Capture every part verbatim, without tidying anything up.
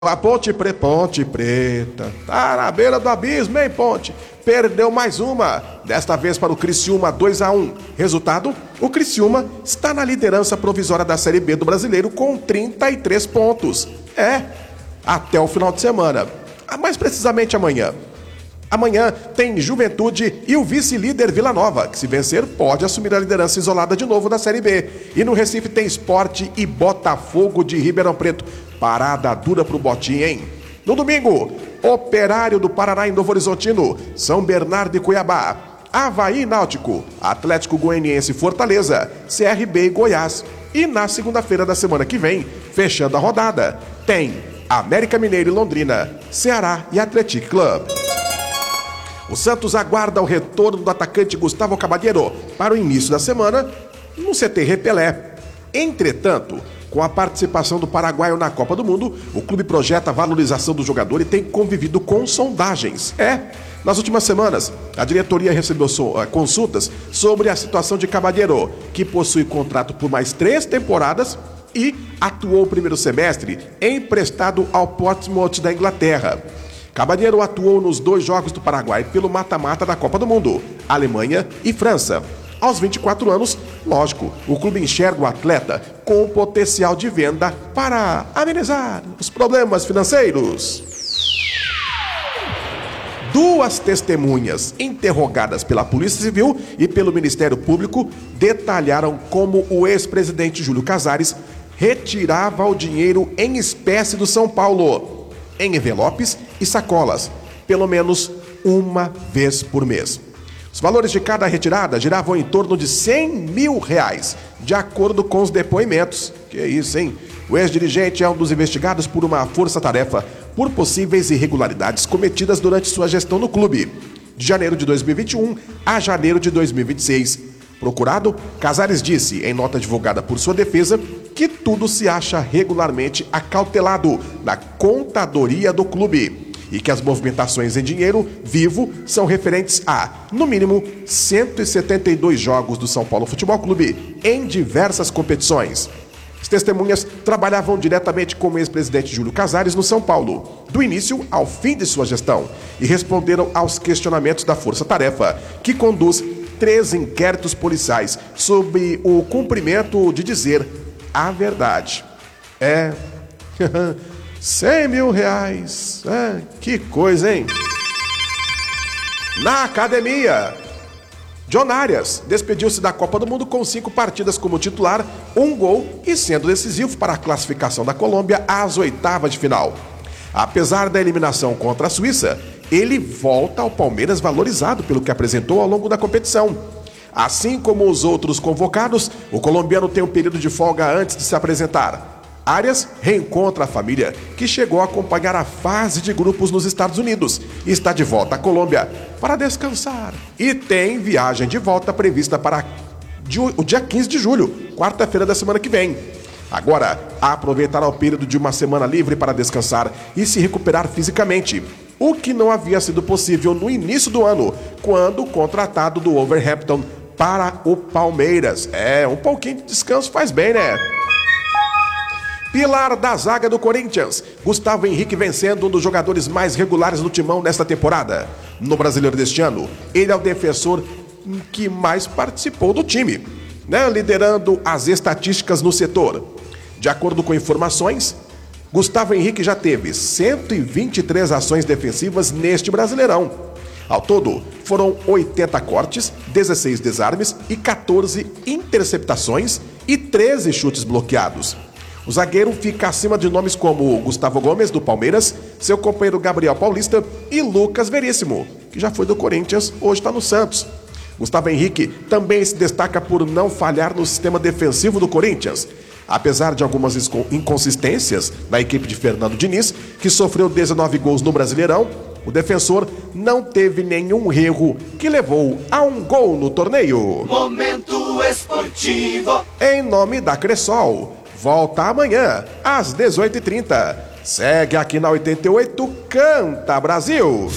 A Ponte Preta, Ponte Preta, tá na beira do abismo, hein, Ponte? Perdeu mais uma, desta vez para o Criciúma dois a um. Resultado, o Criciúma está na liderança provisória da Série B do Brasileiro com trinta e três pontos. É, até o final de semana, mais precisamente amanhã. Amanhã tem Juventude e o vice-líder Vila Nova, que se vencer pode assumir a liderança isolada de novo da Série B. E no Recife tem Sport e Botafogo de Ribeirão Preto. Parada dura pro Botinha, hein? No domingo, Operário do Paraná em Novo Horizontino, São Bernardo e Cuiabá, Avaí Náutico, Atlético Goianiense e Fortaleza, C R B e Goiás. E na segunda-feira da semana que vem, fechando a rodada, tem América Mineiro e Londrina, Ceará e Atlético Clube. O Santos aguarda o retorno do atacante Gustavo Caballero para o início da semana no C T Repelé. Entretanto, com a participação do paraguaio na Copa do Mundo, o clube projeta a valorização do jogador e tem convivido com sondagens. É, nas últimas semanas, a diretoria recebeu consultas sobre a situação de Caballero, que possui contrato por mais três temporadas e atuou o primeiro semestre emprestado ao Portsmouth da Inglaterra. Caballero atuou nos dois jogos do Paraguai pelo mata-mata da Copa do Mundo, Alemanha e França. Aos vinte e quatro anos, lógico, o clube enxerga o atleta com potencial de venda para amenizar os problemas financeiros. Duas testemunhas interrogadas pela Polícia Civil e pelo Ministério Público detalharam como o ex-presidente Júlio Casares retirava o dinheiro em espécie do São Paulo, em envelopes e sacolas, pelo menos uma vez por mês. Os valores de cada retirada giravam em torno de cem mil reais, de acordo com os depoimentos. Que isso, hein? O ex-dirigente é um dos investigados por uma força-tarefa por possíveis irregularidades cometidas durante sua gestão no clube, de janeiro de dois mil e vinte e um a janeiro de dois mil e vinte e seis. Procurado, Casares disse, em nota divulgada por sua defesa, que tudo se acha regularmente acautelado na contadoria do clube e que as movimentações em dinheiro vivo são referentes a, no mínimo, cento e setenta e dois jogos do São Paulo Futebol Clube em diversas competições. As testemunhas trabalhavam diretamente com o ex-presidente Júlio Casares no São Paulo, do início ao fim de sua gestão, e responderam aos questionamentos da Força Tarefa, que conduz três inquéritos policiais sobre o cumprimento de dizer a verdade. É... cem mil reais. É, que coisa, hein? Na academia, John Arias despediu-se da Copa do Mundo com cinco partidas como titular, um gol e sendo decisivo para a classificação da Colômbia às oitavas de final. Apesar da eliminação contra a Suíça, ele volta ao Palmeiras valorizado pelo que apresentou ao longo da competição. Assim como os outros convocados, o colombiano tem um período de folga antes de se apresentar. Arias reencontra a família, que chegou a acompanhar a fase de grupos nos Estados Unidos e está de volta à Colômbia para descansar. E tem viagem de volta prevista para o dia quinze de julho, quarta-feira da semana que vem. Agora, aproveitará o período de uma semana livre para descansar e se recuperar fisicamente, o que não havia sido possível no início do ano, quando contratado do Wolverhampton para o Palmeiras. É, um pouquinho de descanso faz bem, né? Pilar da zaga do Corinthians, Gustavo Henrique vencendo um dos jogadores mais regulares do timão nesta temporada. No Brasileiro deste ano, ele é o defensor que mais participou do time, né? Liderando as estatísticas no setor. De acordo com informações, Gustavo Henrique já teve cento e vinte e três ações defensivas neste Brasileirão. Ao todo, foram oitenta cortes, dezesseis desarmes e quatorze interceptações e treze chutes bloqueados. O zagueiro fica acima de nomes como Gustavo Gomes, do Palmeiras, seu companheiro Gabriel Paulista e Lucas Veríssimo, que já foi do Corinthians, hoje está no Santos. Gustavo Henrique também se destaca por não falhar no sistema defensivo do Corinthians. Apesar de algumas inconsistências na equipe de Fernando Diniz, que sofreu dezenove gols no Brasileirão, o defensor não teve nenhum erro que levou a um gol no torneio. Momento Esportivo. Em nome da Cressol. Volta amanhã, às dezoito e trinta. Segue aqui na oitenta e oito, Canta Brasil.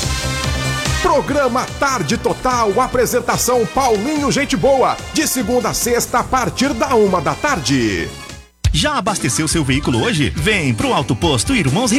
Programa Tarde Total, apresentação Paulinho Gente Boa, de segunda a sexta a partir da uma da tarde. Já abasteceu seu veículo hoje? Vem pro Auto Posto Irmãos